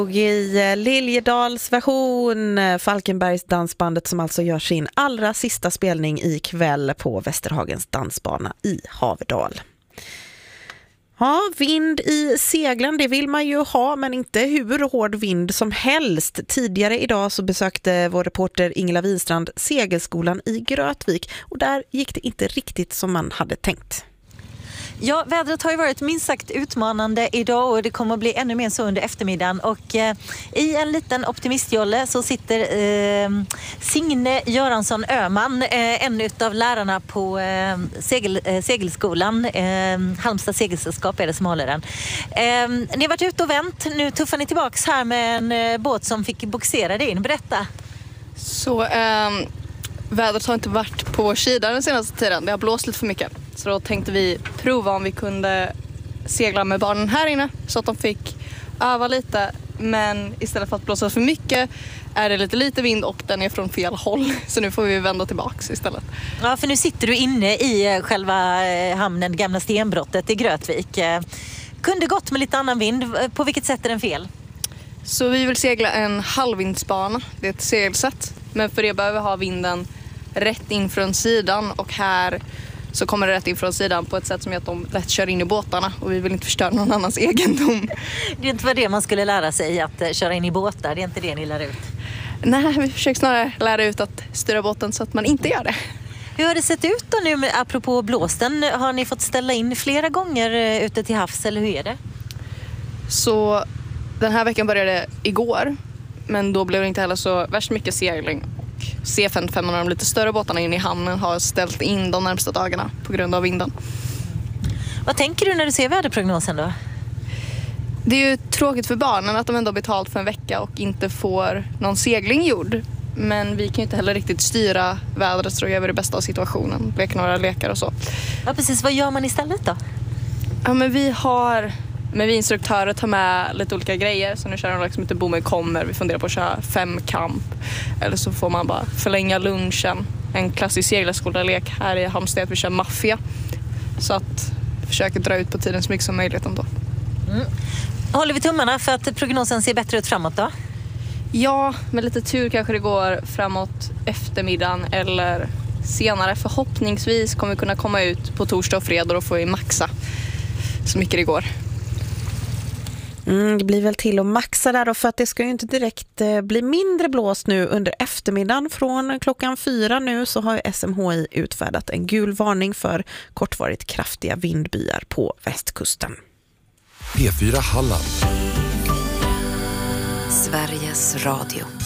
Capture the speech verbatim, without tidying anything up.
I Liljedals version, Falkenbergs dansbandet som alltså gör sin allra sista spelning ikväll på Västerhagens dansbana i Haverdal. Ja, vind i seglen, det vill man ju ha, men inte hur hård vind som helst. Tidigare idag så besökte vår reporter Ingela Winstrand segelskolan i Grötvik och där gick det inte riktigt som man hade tänkt. Ja, vädret har ju varit minst sagt utmanande idag och det kommer att bli ännu mer så under eftermiddagen. Och eh, i en liten optimistjolle så sitter eh, Signe Göransson Öman, eh, en av lärarna på eh, segel, eh, segelskolan. Eh, Halmstad segelsällskap är det som håller den. Eh, ni har varit ute och vänt, nu tuffar ni tillbaks här med en eh, båt som fick boxera dig in. Berätta. Så eh, vädret har inte varit på vår sida den senaste tiden, det har blåst lite för mycket. Så då tänkte vi prova om vi kunde segla med barnen här inne så att de fick öva lite. Men istället för att blåsa för mycket är det lite lite vind och den är från fel håll. Så nu får vi vända tillbaks istället. Ja, för nu sitter du inne i själva hamnen, gamla stenbrottet i Grötvik. Kunde gått med lite annan vind. På vilket sätt är den fel? Så vi vill segla en halvvindsbana. Det är ett segelsätt. Men för det behöver vi ha vinden rätt in från sidan och här så kommer det rätt in från sidan på ett sätt som gör att de lätt kör in i båtarna och vi vill inte förstöra någon annans egendom. Det är inte vad det man skulle lära sig, att köra in i båtar, det är inte det ni lär ut? Nej, vi försöker snarare lära ut att styra båten så att man inte gör det. Hur har det sett ut då nu, apropå blåsten? Har ni fått ställa in flera gånger ute till havs eller hur är det? Så den här veckan började igår, men då blev det inte heller så värst mycket segling. C femtiofem och de lite större båtarna in i hamnen har ställt in de närmsta dagarna på grund av vinden. Vad tänker du när du ser väderprognosen då? Det är ju tråkigt för barnen att de ändå har betalt för en vecka och inte får någon segling gjord. Men vi kan ju inte heller riktigt styra vädret så då gör vi det bästa av situationen. Leka några lekar och så. Ja precis, vad gör man istället då? Ja men vi har... Men vi instruktörer tar med lite olika grejer. Så nu kör de liksom inte bommen kommer. Vi funderar på att köra fem kamp. Eller så får man bara förlänga lunchen. En klassisk seglarskolalek här i Halmstad. Vi kör maffia. Så att försöka dra ut på tiden så mycket som möjligt ändå. Mm. Håller vi tummarna för att prognosen ser bättre ut framåt då? Ja, med lite tur kanske det går framåt eftermiddagen eller senare. Förhoppningsvis kommer vi kunna komma ut på torsdag och fredag och få i maxa så mycket det går. Mm, det blir väl till att maxa där då, för att det ska ju inte direkt eh, bli mindre blåst nu under eftermiddagen. Från klockan fyra nu så har S M H I utfärdat en gul varning för kortvarigt kraftiga vindbyar på västkusten. P fyra Halland. Sveriges Radio.